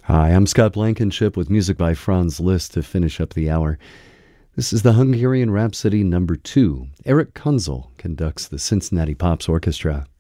Hi, I'm Scott Blankenship with music by Franz Liszt to finish up the hour. This is the Hungarian Rhapsody No. 2. Eric Kunzel conducts the Cincinnati Pops Orchestra.